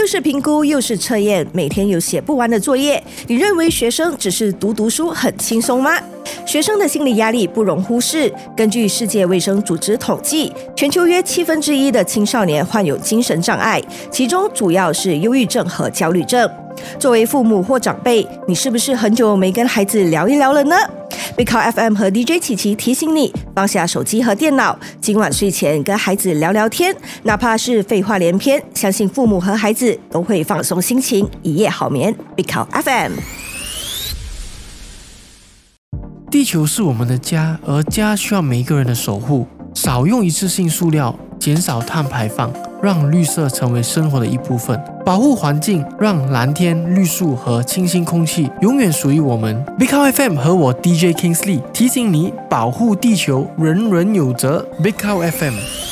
是评估又是测验，每天有写不完的作业，你认为学生只是读书很轻松吗？学生的心理压力不容忽视。根据世界卫生组织统计，全球约1/7的青少年患有精神障碍，其中主要是忧郁症和焦虑症。作为父母或长辈，你是不是很久没跟孩子聊一聊了呢？Big Cow FM 和 DJ 琪琪提醒你，放下手机和电脑，今晚睡前跟孩子聊聊天，哪怕是废话连篇，相信父母和孩子都会放松心情，一夜好眠。Big Cow FM。 地球是我们的家，而家需要每一个人的守护。少用一次性塑料，减少碳排放，让绿色成为生活的一部分。保护环境，让蓝天、绿树和清新空气永远属于我们。Big Cow FM 和我 DJ Kingsley 提醒你，保护地球，人人有责。Big Cow FM。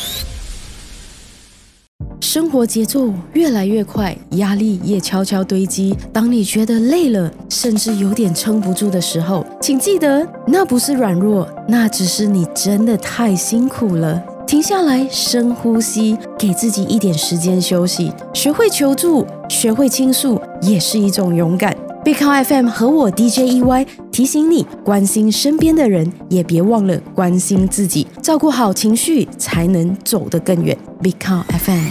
生活节奏越来越快，压力也悄悄堆积。当你觉得累了，甚至有点撑不住的时候，请记得，那不是软弱，那只是你真的太辛苦了。停下来，深呼吸，给自己一点时间休息。学会求助，学会倾诉，也是一种勇敢。Big Cow FM 和我 DJ EY 提醒你，关心身边的人，也别忘了关心自己，照顾好情绪，才能走得更远。Big Cow FM。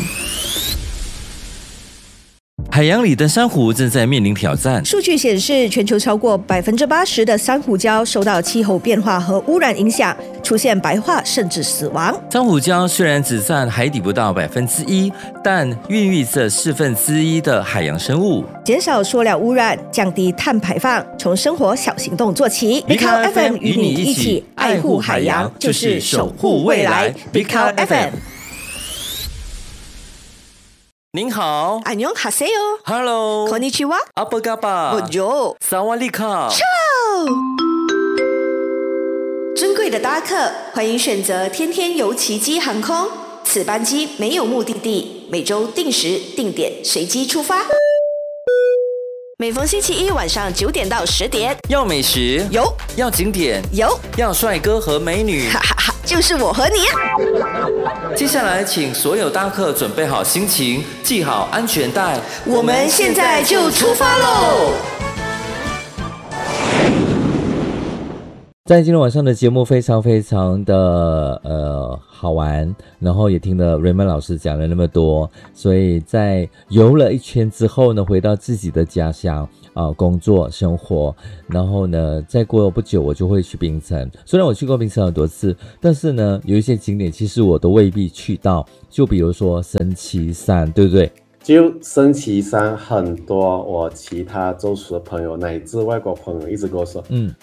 海洋里的珊瑚正在面临挑战。 数据显示，全球超过80%的珊瑚礁受到气候变化和污染影响，出现白化甚至死亡。 珊瑚礁虽然只占海底不到1%，但孕育着1/4的海洋生物。 减少塑料污染，降低碳排放，从生活小行动做起。Big Cow FM 与你一起爱护海洋，就是守护未来。Big Cow FM。 您好， 안녕하세요。 Hello， konnichiwa， 阿波嘎巴， Bonjour， 萨瓦利卡。 尊贵的搭客，欢迎选择天天游奇迹航空。此班机没有目的地，每周定时定点随机出发。每逢星期一晚上9点到10点， 要美食有， 要景点有， 要帅哥和美女， 哈哈哈，就是我和你啊！ 接下来，请所有搭客准备好心情，系好安全带， 我们现在就出发喽！ 在今天晚上的节目非常的好玩，然后也听了 Raymond 老师讲了那么多，所以在游了一圈之后呢，回到自己的家乡工作生活，然后呢再过不久我就会去槟城。虽然我去过槟城很多次，但是呢有一些景点其实我都未必去到，就比如说升旗山，对不对？ 就升旗山，很多我其他州属的朋友乃至外国朋友一直跟我说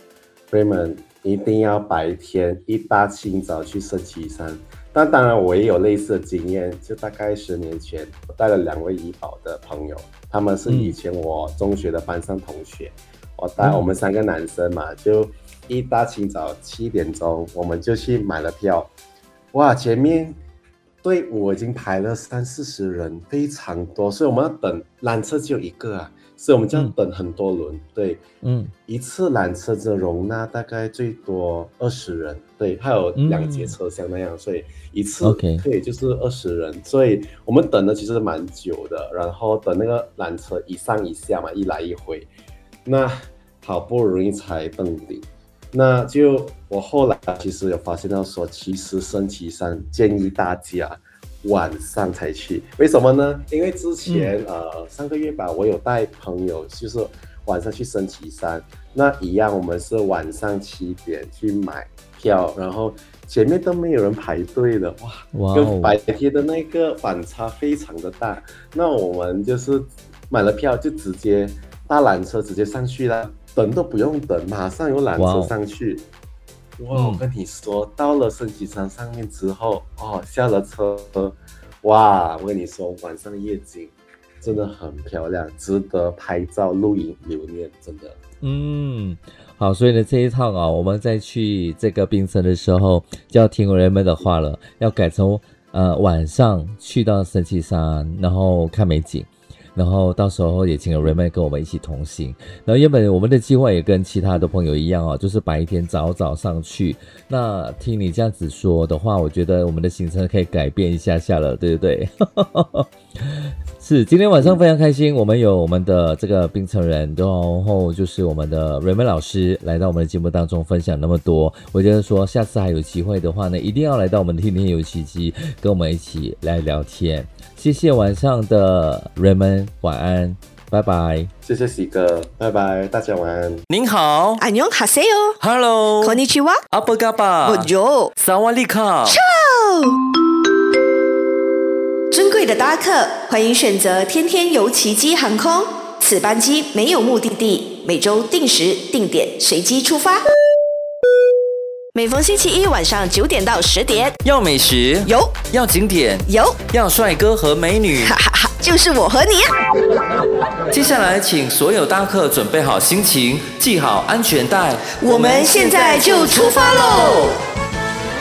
Raymond 一定要白天一大清早去升旗山。但当然我也有类似的经验，就大概10年前我带了2位怡保的朋友，他们是以前我中学的班上同学，我带我们3个男生嘛，就一大清早7点钟我们就去买了票。哇，前面队伍已经排了30-40人，非常多，所以我们要等缆车只有一个啊，所以我们就要等很多轮。对，一次缆车只容纳大概最多20人，对，它有2节车厢那样，所以一次可以就是20人，所以我们等的其实蛮久的，然后等那个缆车一上一下嘛，一来一回，那好不容易才登顶。那就我后来其实有发现到说，其实升旗山建议大家晚上才去，为什么呢？因为之前上个月吧，我有带朋友就是晚上去升旗山，那一样我们是晚上7点去买票，然后前面都没有人排队的，哇，跟白天的那个反差非常的大。那我们就是买了票就直接搭缆车直接上去了，等都不用等，马上有缆车上去。哇，我跟你说，到了升旗山上面之后，下了车，哇，我跟你说，晚上的夜景真的很漂亮，值得拍照、录影、留念，真的。 好，所以呢，这一趟我们再去这个槟城的时候，就要听 Raymond 的话了，要改成晚上去到升旗山，然后看美景。然后到时候也请了 Raymond 跟我们一起同行。然后原本我们的计划也跟其他的朋友一样就是白天早上去。那听你这样子说的话，我觉得我们的行程可以改变一下了，对不对？ 是，今天晚上非常开心，我们有我们的这个冰城人，然后就是我们的 Raymond 老师来到我们的节目当中分享那么多。我觉得说下次还有机会的话呢，一定要来到我们的天天有奇迹，跟我们一起来聊天。谢谢晚上的 Raymond， 晚安，拜拜。 谢谢喜哥，拜拜，大家晚安。 您好， 안녕하세요 Hello， konnichiwa， 阿波嘎巴， Bonjour， 萨瓦利卡。 尊贵的搭客，欢迎选择天天游奇迹航空。此班机没有目的地，每周定时定点随机出发。每逢星期一晚上9点到10点， 要美食有， 要景点有， 要帅哥和美女， 哈哈哈，就是我和你啊！ 接下来请所有搭客准备好心情，系好安全带， 我们现在就出发喽！